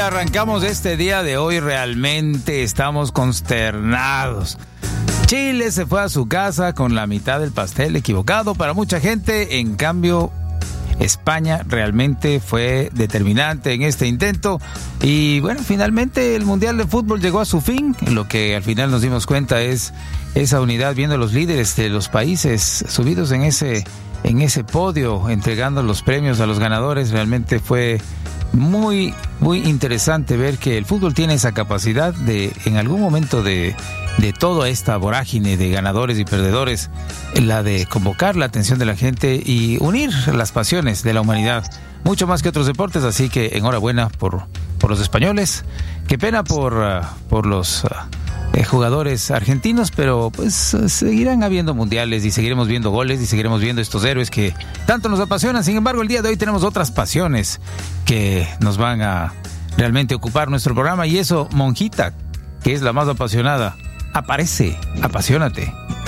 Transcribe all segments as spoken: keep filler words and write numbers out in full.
arrancamos este día de hoy, realmente estamos consternados. Chile se fue a su casa con la mitad del pastel, equivocado para mucha gente. En cambio, España realmente fue determinante en este intento. Y bueno, finalmente el Mundial de Fútbol llegó a su fin. Lo que al final nos dimos cuenta es esa unidad, viendo los líderes de los países subidos en ese, en ese podio, entregando los premios a los ganadores. Realmente fue muy, muy interesante ver que el fútbol tiene esa capacidad de, en algún momento de, de toda esta vorágine de ganadores y perdedores, la de convocar la atención de la gente y unir las pasiones de la humanidad, mucho más que otros deportes. Así que enhorabuena por, por los españoles. Qué pena por, uh, por los uh, eh, jugadores argentinos, pero pues uh, seguirán habiendo mundiales y seguiremos viendo goles y seguiremos viendo estos héroes que tanto nos apasionan. Sin embargo, el día de hoy tenemos otras pasiones que nos van a realmente ocupar nuestro programa, y eso, Monjita, que es la más apasionada, aparece. Apasionate.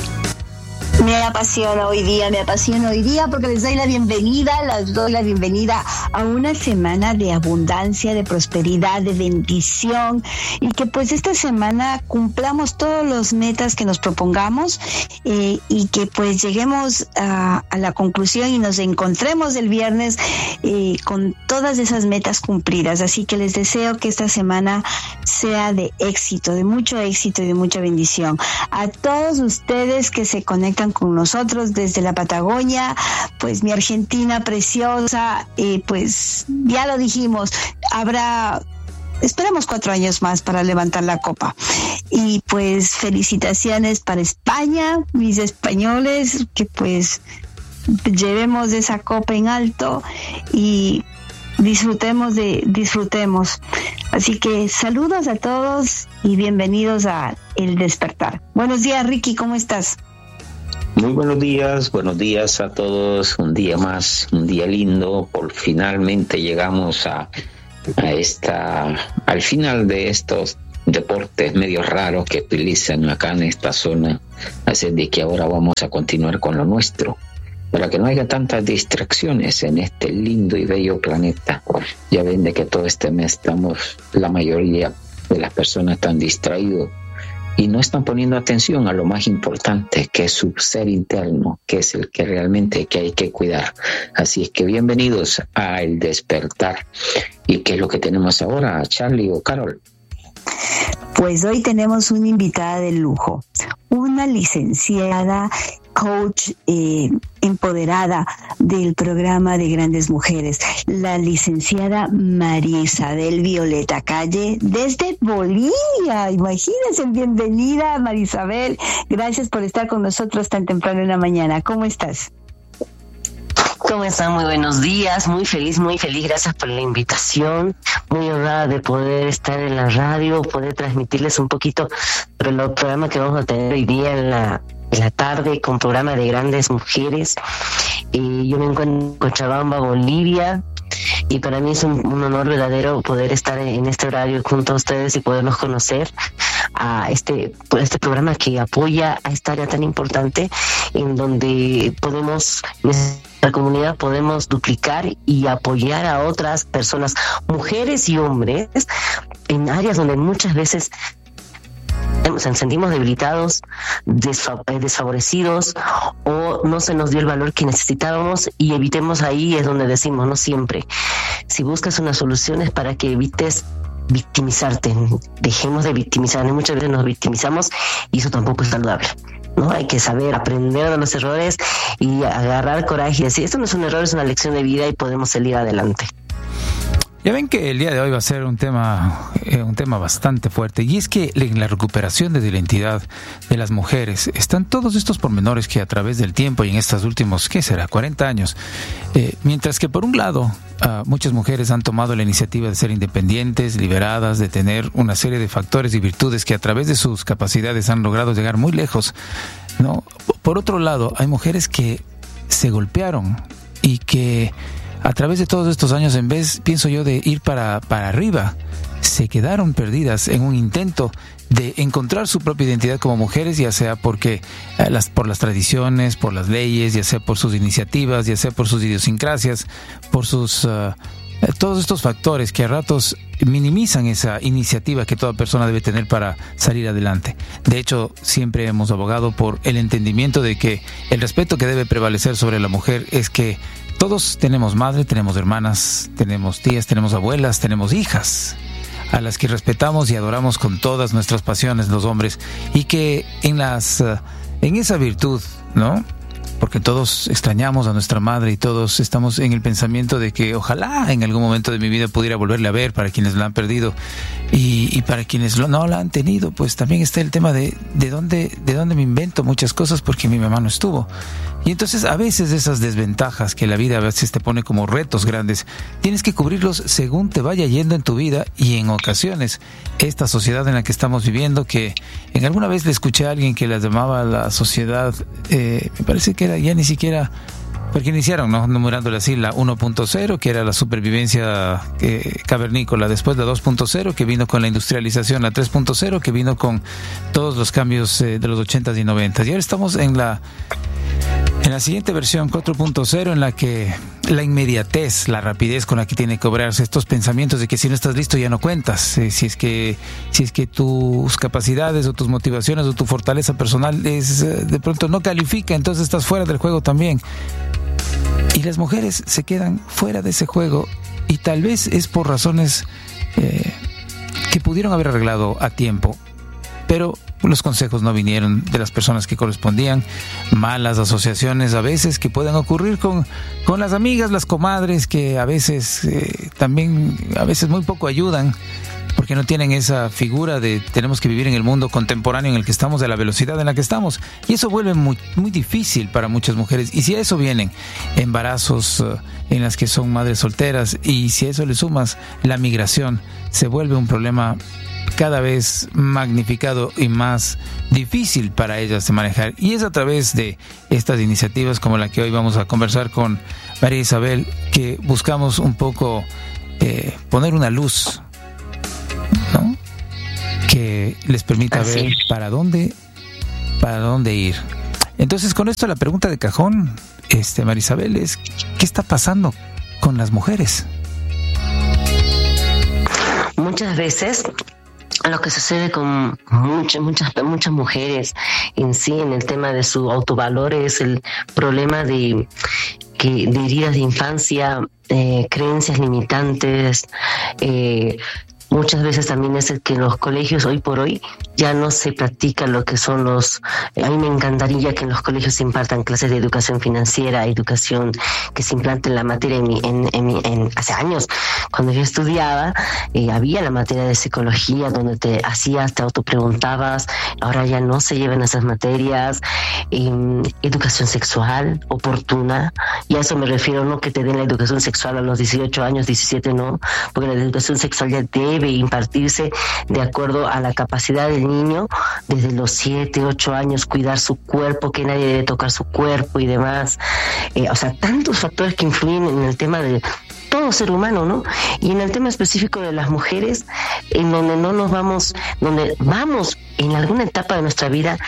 Me apasiona hoy día, me apasiona hoy día porque les doy la bienvenida, les doy la bienvenida a una semana de abundancia, de prosperidad, de bendición, y que pues esta semana cumplamos todos los metas que nos propongamos, eh, y que pues lleguemos a, a la conclusión y nos encontremos el viernes eh, con todas esas metas cumplidas. Así que les deseo que esta semana sea de éxito, de mucho éxito y de mucha bendición. A todos ustedes que se conectan con nosotros desde la Patagonia, pues mi Argentina preciosa, eh, pues ya lo dijimos, habrá, esperamos cuatro años más para levantar la copa. Y pues felicitaciones para España, mis españoles, que pues llevemos esa copa en alto y disfrutemos de, disfrutemos. Así que saludos a todos y bienvenidos a El Despertar. Buenos días, Ricky, ¿cómo estás? Muy buenos días, buenos días a todos. Un día más, un día lindo. Por finalmente llegamos a, a esta, al final de estos deportes medio raros que utilizan acá en esta zona. Así de que ahora vamos a continuar con lo nuestro, para que no haya tantas distracciones en este lindo y bello planeta. Ya ven de que todo este mes estamos, la mayoría de las personas están distraídos y no están poniendo atención a lo más importante, que es su ser interno, que es el que realmente que hay que cuidar. Así es que bienvenidos a El Despertar. ¿Y qué es lo que tenemos ahora, Charlie o Carol? Pues hoy tenemos una invitada de lujo, una licenciada, coach eh, empoderada del programa de Grandes Mujeres, la licenciada María Isabel Violeta Calle desde Bolivia. Imagínense, bienvenida María Isabel, gracias por estar con nosotros tan temprano en la mañana. ¿Cómo estás? ¿Cómo están? Muy buenos días, muy feliz, muy feliz, gracias por la invitación, muy honrada de poder estar en la radio, poder transmitirles un poquito sobre el programa que vamos a tener hoy día en la, en la tarde, con programa de Grandes Mujeres. Y yo me encuentro en Cochabamba, Bolivia, y para mí es un, un honor verdadero poder estar en este horario junto a ustedes y podernos conocer a este, por este programa que apoya a esta área tan importante, en donde podemos, nuestra comunidad, podemos duplicar y apoyar a otras personas, mujeres y hombres, en áreas donde muchas veces nos sentimos debilitados, desfavorecidos, o no se nos dio el valor que necesitábamos, y evitemos ahí, es donde decimos, no siempre. Si buscas una solución es para que evites victimizarte, dejemos de victimizarnos. Muchas veces nos victimizamos y eso tampoco es saludable, ¿no? Hay que saber aprender de los errores y agarrar coraje y decir, esto no es un error, es una lección de vida y podemos salir adelante. Ya ven que el día de hoy va a ser un tema, eh, un tema bastante fuerte, y es que en la recuperación de la identidad de las mujeres están todos estos pormenores que a través del tiempo y en estos últimos, ¿qué será?, cuarenta años, eh, mientras que por un lado uh, muchas mujeres han tomado la iniciativa de ser independientes, liberadas, de tener una serie de factores y virtudes que a través de sus capacidades han logrado llegar muy lejos, ¿no? Por otro lado, hay mujeres que se golpearon y que a través de todos estos años, en vez, pienso yo, de ir para, para arriba, se quedaron perdidas en un intento de encontrar su propia identidad como mujeres, ya sea porque eh, las, por las tradiciones, por las leyes, ya sea por sus iniciativas, ya sea por sus idiosincrasias, por sus uh, todos estos factores que a ratos minimizan esa iniciativa que toda persona debe tener para salir adelante. De hecho, siempre hemos abogado por el entendimiento de que el respeto que debe prevalecer sobre la mujer es que todos tenemos madre, tenemos hermanas, tenemos tías, tenemos abuelas, tenemos hijas, a las que respetamos y adoramos con todas nuestras pasiones los hombres, y que en las en esa virtud, ¿no? Porque todos extrañamos a nuestra madre y todos estamos en el pensamiento de que ojalá en algún momento de mi vida pudiera volverle a ver, para quienes la han perdido, y, y para quienes lo, no la han tenido, pues también está el tema de de dónde de dónde me invento muchas cosas, porque mi mamá no estuvo. Y entonces a veces esas desventajas que la vida a veces te pone como retos grandes, tienes que cubrirlos según te vaya yendo en tu vida. Y en ocasiones esta sociedad en la que estamos viviendo, que en alguna vez le escuché a alguien que la llamaba la sociedad, eh, me parece que era ya ni siquiera, porque iniciaron, ¿no?, numerándola así, la uno punto cero, que era la supervivencia eh, cavernícola, después la dos punto cero, que vino con la industrialización, la tres punto cero, que vino con todos los cambios eh, de los ochentas y noventas, y ahora estamos en la en la siguiente versión, cuatro punto cero, en la que la inmediatez, la rapidez con la que tiene que obrarse, estos pensamientos de que si no estás listo ya no cuentas, eh, si es que si es que tus capacidades o tus motivaciones o tu fortaleza personal es eh, de pronto no califica, entonces estás fuera del juego también. Y las mujeres se quedan fuera de ese juego, y tal vez es por razones eh, que pudieron haber arreglado a tiempo, pero los consejos no vinieron de las personas que correspondían, malas asociaciones a veces que pueden ocurrir con, con las amigas, las comadres, que a veces eh, también, a veces muy poco ayudan, porque no tienen esa figura de tenemos que vivir en el mundo contemporáneo en el que estamos, de la velocidad en la que estamos, y eso vuelve muy, muy difícil para muchas mujeres. Y si a eso vienen embarazos uh, en las que son madres solteras, y si a eso le sumas la migración, se vuelve un problema cada vez magnificado y más difícil para ellas de manejar. Y es a través de estas iniciativas como la que hoy vamos a conversar con María Isabel que buscamos un poco eh, poner una luz, ¿no?, que les permita Así ver es. para dónde para dónde ir. Entonces, con esto, la pregunta de cajón, este, María Isabel, es ¿qué está pasando con las mujeres? Muchas veces lo que sucede con muchas, muchas, muchas mujeres en sí, en el tema de su autovalor, es el problema de, que, de heridas de infancia, eh, creencias limitantes. Eh, muchas veces también es el que en los colegios hoy por hoy ya no se practica lo que son los... A mí me encantaría que en los colegios se impartan clases de educación financiera, educación, que se implante la materia. En, mi, en, en, mi, en hace años, cuando yo estudiaba, eh, había la materia de psicología donde te hacías, te autopreguntabas. Ahora ya no se llevan esas materias. Eh, educación sexual oportuna, y a eso me refiero, no que te den la educación sexual a los dieciocho años, diecisiete, no, porque la educación sexual ya debe impartirse de acuerdo a la capacidad del niño desde los siete, ocho años, cuidar su cuerpo, que nadie debe tocar su cuerpo y demás. Eh, o sea, tantos factores que influyen en el tema de todo ser humano, ¿no? Y en el tema específico de las mujeres, en donde no nos vamos, donde vamos en alguna etapa de nuestra vida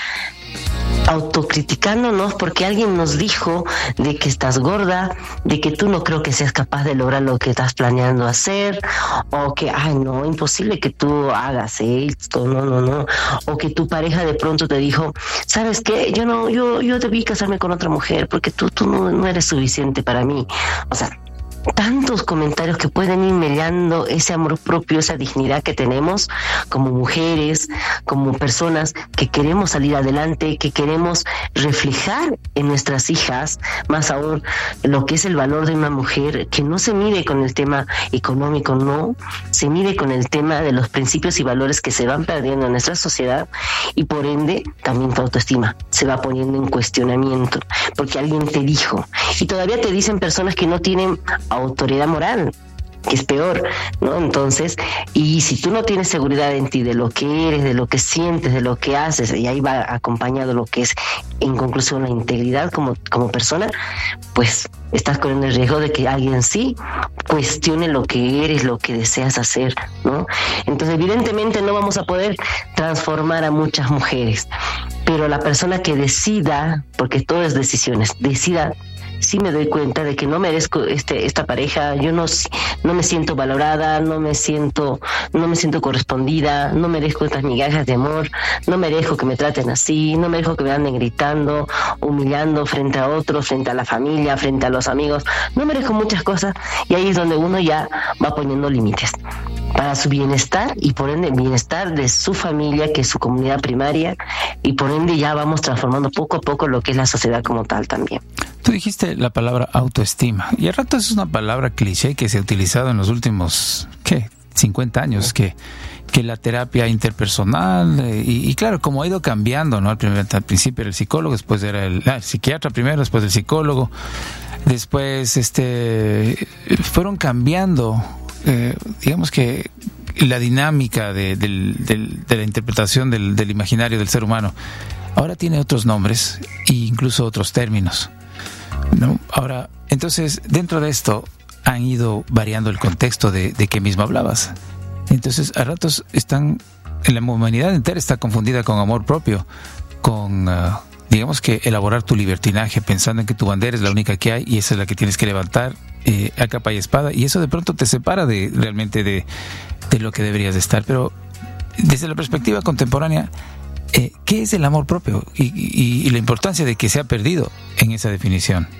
autocriticándonos porque alguien nos dijo de que estás gorda, de que tú no creo que seas capaz de lograr lo que estás planeando hacer, o que, ay, no, imposible que tú hagas esto, no, no, no, o que tu pareja de pronto te dijo, ¿sabes qué? Yo no, yo, yo debí casarme con otra mujer porque tú, tú no, no eres suficiente para mí. O sea, tantos comentarios que pueden ir mellando ese amor propio, esa dignidad que tenemos como mujeres, como personas que queremos salir adelante, que queremos reflejar en nuestras hijas, más aún lo que es el valor de una mujer, que no se mide con el tema económico, no, se mide con el tema de los principios y valores que se van perdiendo en nuestra sociedad, y por ende también tu autoestima se va poniendo en cuestionamiento, porque alguien te dijo, y todavía te dicen personas que no tienen autoridad moral, que es peor, ¿no? Entonces, y si tú no tienes seguridad en ti, de lo que eres, de lo que sientes, de lo que haces, y ahí va acompañado lo que es, en conclusión, la integridad como, como persona, pues estás corriendo el riesgo de que alguien sí cuestione lo que eres, lo que deseas hacer, ¿no? Entonces, evidentemente no vamos a poder transformar a muchas mujeres, pero la persona que decida, porque todo es decisiones, decida sí me doy cuenta de que no merezco este esta pareja, yo no, no me siento valorada, no me siento, no me siento correspondida, no merezco estas migajas de amor, no merezco que me traten así, no merezco que me anden gritando, humillando frente a otros, frente a la familia, frente a los amigos, no merezco muchas cosas, y ahí es donde uno ya va poniendo límites para su bienestar y por ende bienestar de su familia, que es su comunidad primaria, y por ende ya vamos transformando poco a poco lo que es la sociedad como tal también. Tú dijiste la palabra autoestima, y al rato es una palabra cliché que se ha utilizado en los últimos, ¿qué? cincuenta años, que, que la terapia interpersonal, eh, y, y claro, como ha ido cambiando, ¿no? Al, primer, al principio era el psicólogo, después era el, ah, el psiquiatra primero, después el psicólogo, después este fueron cambiando, eh, digamos que la dinámica de, del, del, de la interpretación del, del imaginario del ser humano. Ahora tiene otros nombres e incluso otros términos, ¿no? Ahora, entonces, dentro de esto han ido variando el contexto de, de que mismo hablabas. Entonces, a ratos están, en la humanidad entera está confundida con amor propio, con, uh, digamos que elaborar tu libertinaje pensando en que tu bandera es la única que hay y esa es la que tienes que levantar eh, a capa y espada, y eso de pronto te separa de realmente de, de lo que deberías de estar. Pero desde la perspectiva contemporánea, eh, ¿qué es el amor propio? Y, y, y la importancia de que se ha perdido en esa definición.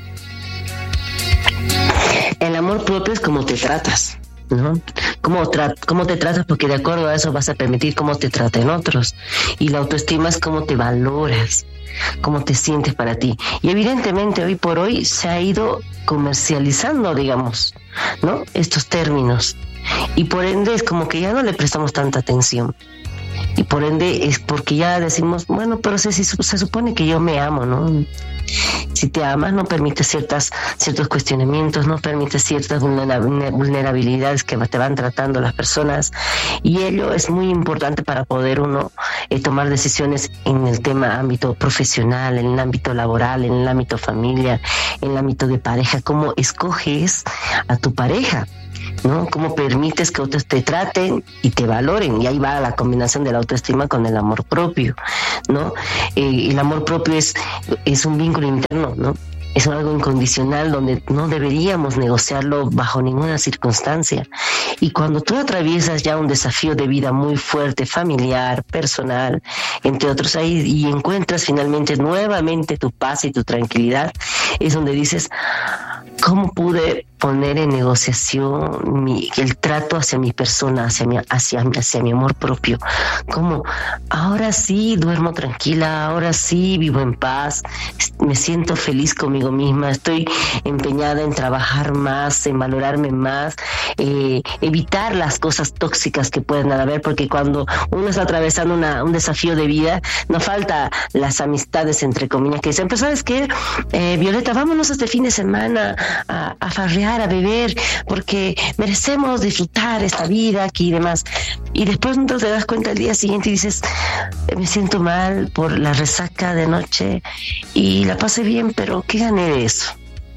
El amor propio es cómo te tratas, ¿no? Cómo, tra- cómo te tratas, porque de acuerdo a eso vas a permitir cómo te traten otros. Y la autoestima es cómo te valoras, cómo te sientes para ti. Y evidentemente hoy por hoy se ha ido comercializando, digamos, ¿no? Estos términos. Y por ende es como que ya no le prestamos tanta atención. Y por ende es porque ya decimos, bueno, pero se, se, se supone que yo me amo, ¿no? Si te amas, no permites ciertas, ciertos cuestionamientos, no permites ciertas vulnerabilidades que te van tratando las personas, y ello es muy importante para poder uno eh, tomar decisiones en el tema ámbito profesional, en el ámbito laboral, en el ámbito familia, en el ámbito de pareja. ¿Cómo escoges a tu pareja? ¿No? Cómo permites que otros te traten y te valoren, y ahí va la combinación de la autoestima con el amor propio, ¿no? Eh, el amor propio es, es un vínculo interno, ¿no? Es algo incondicional donde no deberíamos negociarlo bajo ninguna circunstancia. Y cuando tú atraviesas ya un desafío de vida muy fuerte, familiar, personal, entre otros, ahí, y encuentras finalmente nuevamente tu paz y tu tranquilidad, es donde dices, ¿cómo pude poner en negociación mi, el trato hacia mi persona, hacia mi, hacia, hacia mi amor propio? ¿Cómo? Ahora sí duermo tranquila, ahora sí vivo en paz, me siento feliz conmigo misma, estoy empeñada en trabajar más, en valorarme más, eh, evitar las cosas tóxicas que pueden haber, porque cuando uno está atravesando una, un desafío de vida, no falta las amistades, entre comillas, que dicen, pero ¿sabes qué? Eh, Violeta, vámonos este fin de semana a, a farrear, a beber, porque merecemos disfrutar esta vida aquí y demás. Y después no te das cuenta el día siguiente y dices, me siento mal por la resaca de noche y la pasé bien, pero ¿qué gané de eso?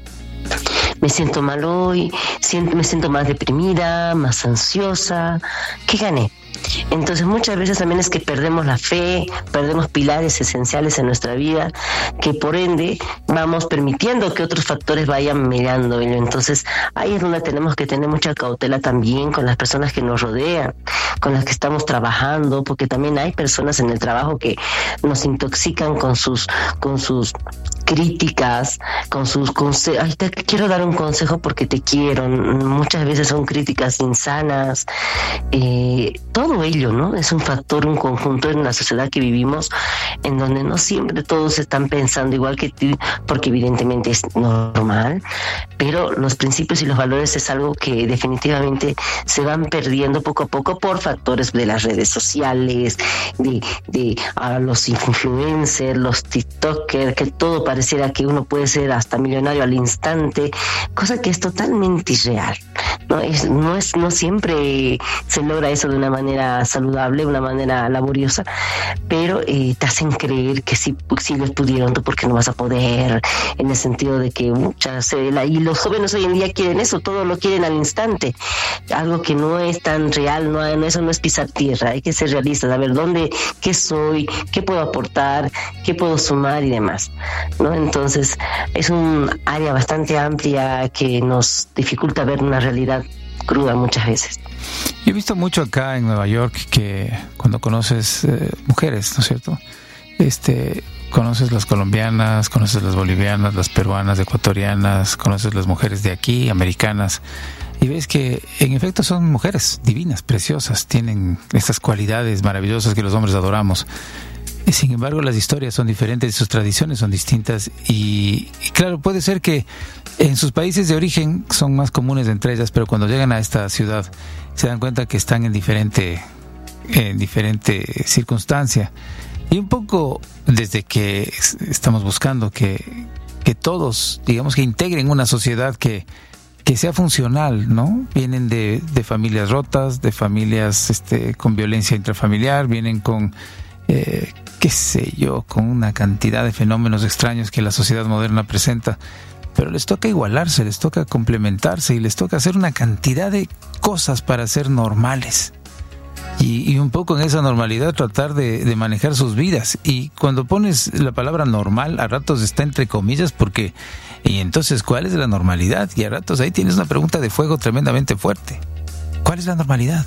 Me siento mal hoy, siento, me siento más deprimida, más ansiosa. ¿Qué gané? Entonces muchas veces también es que perdemos la fe, perdemos pilares esenciales en nuestra vida, que por ende vamos permitiendo que otros factores vayan mirando. Entonces ahí es donde tenemos que tener mucha cautela también con las personas que nos rodean, con las que estamos trabajando, porque también hay personas en el trabajo que nos intoxican con sus, con sus críticas, con sus consejos. Ay, te quiero dar un consejo porque te quiero. Muchas veces son críticas insanas. Eh, todo ello, ¿no? Es un factor, un conjunto en la sociedad que vivimos, en donde no siempre todos están pensando igual que tú, porque evidentemente es normal, pero los principios y los valores es algo que definitivamente se van perdiendo poco a poco por factores de las redes sociales, de, de a los influencers, los tiktokers, que todo pareciera que uno puede ser hasta millonario al instante, cosa que es totalmente irreal. No es, no es, no siempre se logra eso de una manera saludable, de una manera laboriosa, pero eh, te hacen creer que sí, sí les pudieron, tú porque no vas a poder, en el sentido de que muchas, eh, la, y los jóvenes hoy en día quieren eso, todo lo quieren al instante, algo que no es tan real, no, no eso no es pisar tierra, hay que ser realistas, a ver dónde, qué soy, qué puedo aportar, qué puedo sumar y demás, ¿no? Entonces es un área bastante amplia que nos dificulta ver una realidad cruda muchas veces. Yo he visto mucho acá en Nueva York que cuando conoces eh, mujeres, ¿no es cierto? Este, conoces las colombianas, conoces las bolivianas, las peruanas, ecuatorianas, conoces las mujeres de aquí, americanas, y ves que en efecto son mujeres divinas, preciosas, tienen estas cualidades maravillosas que los hombres adoramos. Sin embargo, las historias son diferentes, sus tradiciones son distintas y, y claro, puede ser que en sus países de origen son más comunes entre ellas, pero cuando llegan a esta ciudad se dan cuenta que están en diferente, en diferente circunstancia. Y un poco desde que estamos buscando que, que todos, digamos, que integren una sociedad que, que sea funcional, ¿no? Vienen de, de familias rotas, de familias este, con violencia intrafamiliar, vienen con... Eh, qué sé yo, con una cantidad de fenómenos extraños que la sociedad moderna presenta, pero les toca igualarse, les toca complementarse y les toca hacer una cantidad de cosas para ser normales y, y un poco en esa normalidad tratar de, de manejar sus vidas. Y cuando pones la palabra normal, a ratos está entre comillas porque, y entonces, ¿cuál es la normalidad? Y a ratos ahí tienes una pregunta de fuego tremendamente fuerte. ¿Cuál es la normalidad?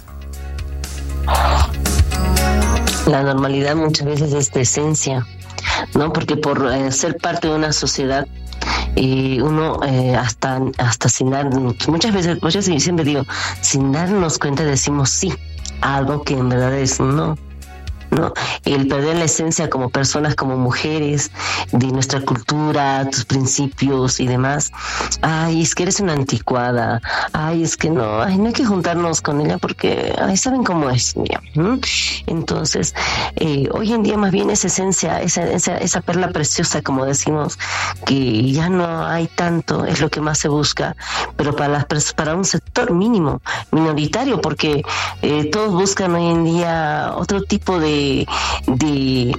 La normalidad muchas veces es de esencia, ¿no? Porque por eh, ser parte de una sociedad, eh, uno eh, hasta hasta sin darnos, muchas veces, pues yo siempre digo, sin darnos cuenta decimos sí a algo que en verdad es no. ¿no? El perder la esencia como personas, como mujeres, de nuestra cultura, tus principios y demás. Ay, es que eres una anticuada. Ay, es que no, ay, no hay que juntarnos con ella porque, ay, saben cómo es. ¿Mm? Entonces, eh, hoy en día más bien esa esencia, esa, esa, esa perla preciosa, como decimos, que ya no hay tanto, es lo que más se busca, pero para las para un sector mínimo, minoritario, porque eh, todos buscan hoy en día otro tipo de de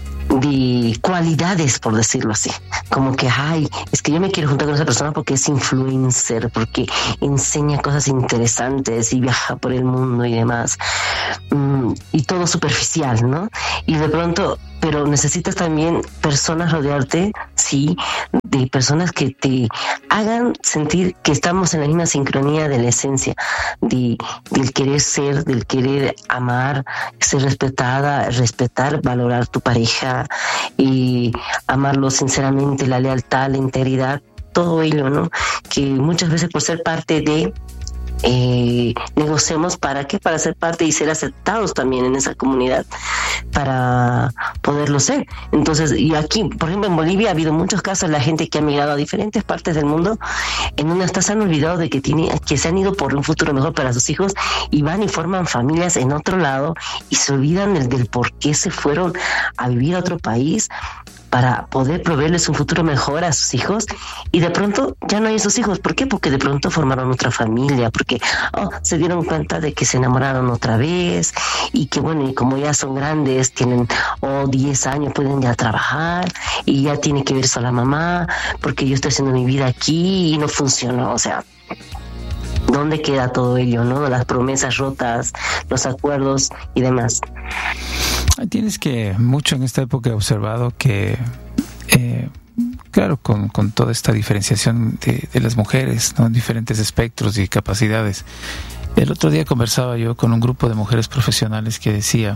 de cualidades, por decirlo así, como que ay, es que yo me quiero juntar con esa persona porque es influencer, porque enseña cosas interesantes y viaja por el mundo y demás, mm, y todo superficial, ¿no? Y de pronto, pero necesitas también personas rodearte, sí, de personas que te hagan sentir que estamos en la misma sincronía de la esencia, de, del querer ser, del querer amar, ser respetada, respetar, valorar tu pareja y amarlo sinceramente, la lealtad, la integridad, todo ello, ¿no? Que muchas veces por ser parte de Eh, negociemos para qué, para ser parte y ser aceptados también en esa comunidad, para poderlo ser. Entonces, y aquí, por ejemplo, en Bolivia ha habido muchos casos de la gente que ha migrado a diferentes partes del mundo, en una hasta se han olvidado de que tiene, que se han ido por un futuro mejor para sus hijos y van y forman familias en otro lado y se olvidan del, del por qué se fueron a vivir a otro país, para poder proveerles un futuro mejor a sus hijos, y de pronto ya no hay esos hijos. ¿Por qué? Porque de pronto formaron otra familia, porque oh, se dieron cuenta de que se enamoraron otra vez y que bueno, y como ya son grandes, tienen oh, diez años, pueden ya trabajar y ya tiene que ver sola mamá porque yo estoy haciendo mi vida aquí y no funcionó. O sea, ¿dónde queda todo ello, no? Las promesas rotas, los acuerdos y demás. Tienes que, mucho en esta época he observado que, eh, claro, con, con toda esta diferenciación de, de las mujeres, ¿no? Diferentes espectros y capacidades. El otro día conversaba yo con un grupo de mujeres profesionales que decía,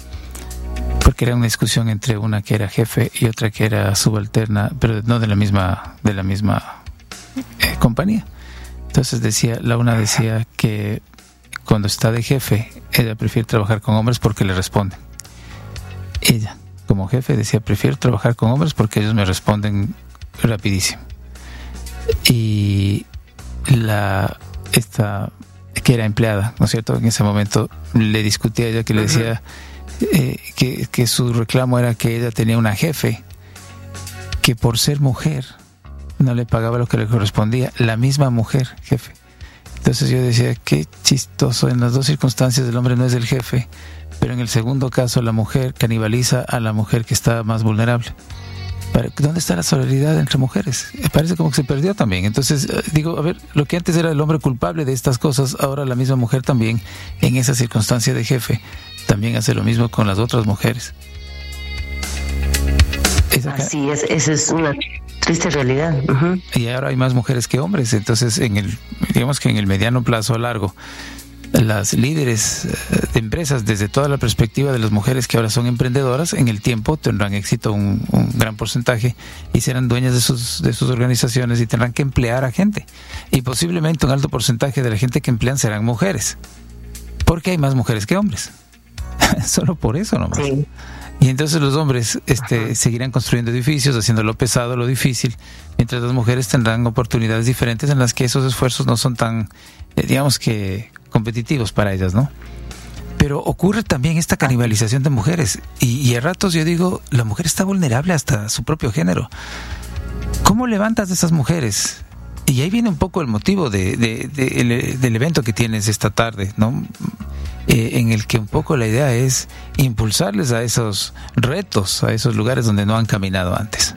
porque era una discusión entre una que era jefe y otra que era subalterna, pero no de la misma, de la misma eh, compañía. Entonces decía, la una decía que cuando está de jefe, ella prefiere trabajar con hombres porque le responden. Ella, como jefe, decía, prefiero trabajar con hombres porque ellos me responden rapidísimo. Y la esta que era empleada, ¿no es cierto? En ese momento le discutía a ella, que le decía eh, que, que su reclamo era que ella tenía una jefe que por ser mujer no le pagaba lo que le correspondía. La misma mujer, jefe, Entonces yo decía, qué chistoso, en las dos circunstancias el hombre no es el jefe, pero en el segundo caso la mujer canibaliza a la mujer que está más vulnerable. ¿Dónde está la solidaridad entre mujeres? Parece como que se perdió también. Entonces, digo, a ver, lo que antes era el hombre culpable de estas cosas, ahora la misma mujer también, en esa circunstancia de jefe, también hace lo mismo con las otras mujeres. Esa Así es, esa es una triste realidad. Uh-huh. Y ahora hay más mujeres que hombres, entonces, en el, digamos que en el mediano plazo largo, las líderes de empresas, desde toda la perspectiva de las mujeres que ahora son emprendedoras, en el tiempo tendrán éxito un, un gran porcentaje y serán dueñas de sus, de sus organizaciones y tendrán que emplear a gente. Y posiblemente un alto porcentaje de la gente que emplean serán mujeres, porque hay más mujeres que hombres. Solo por eso nomás. Sí. Y entonces los hombres este, seguirán construyendo edificios, haciendo lo pesado, lo difícil, mientras las mujeres tendrán oportunidades diferentes en las que esos esfuerzos no son tan, eh, digamos que, competitivos para ellas, ¿no? Pero ocurre también esta canibalización de mujeres y, y a ratos yo digo, la mujer está vulnerable hasta su propio género. ¿Cómo levantas a esas mujeres? Y ahí viene un poco el motivo de, de, de, de el, del evento que tienes esta tarde, ¿no? Eh, en el que un poco la idea es impulsarles a esos retos, a esos lugares donde no han caminado antes.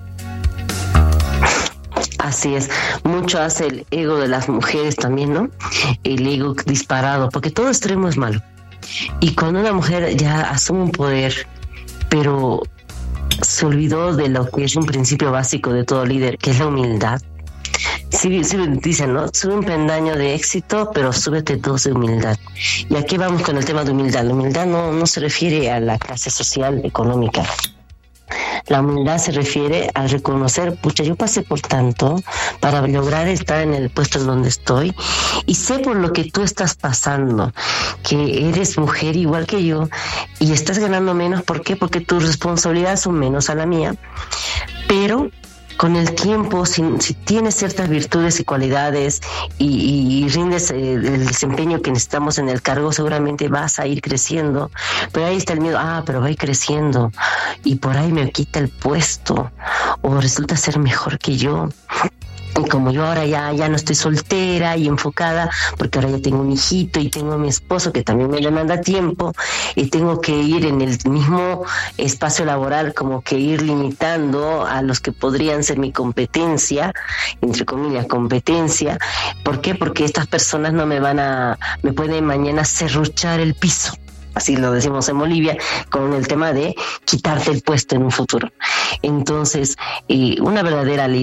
Así es, mucho hace el ego de las mujeres también, ¿no? El ego disparado, porque todo extremo es malo. Y cuando una mujer ya asume un poder, pero se olvidó de lo que es un principio básico de todo líder, que es la humildad. Sí, sí dicen, ¿no? Sube un peldaño de éxito, pero súbete dos de humildad. Y aquí vamos con el tema de humildad. La humildad no, no se refiere a la clase social, económica. La humildad se refiere a reconocer, pucha, yo pasé por tanto para lograr estar en el puesto en donde estoy y sé por lo que tú estás pasando, que eres mujer igual que yo y estás ganando menos. ¿Por qué? Porque tus responsabilidades son menos a la mía, pero con el tiempo, si, si tienes ciertas virtudes y cualidades y, y, y rindes eh, el desempeño que necesitamos en el cargo, seguramente vas a ir creciendo. Pero ahí está el miedo, ah, pero va a ir creciendo y por ahí me quita el puesto o resulta ser mejor que yo. Y como yo ahora ya, ya no estoy soltera y enfocada, porque ahora ya tengo un hijito y tengo a mi esposo que también me demanda tiempo y tengo que ir en el mismo espacio laboral, como que ir limitando a los que podrían ser mi competencia, entre comillas, competencia. ¿Por qué? Porque estas personas no me van a, me pueden mañana serruchar el piso. Así lo decimos en Bolivia, con el tema de quitarte el puesto en un futuro. Entonces, eh, una verdadera líder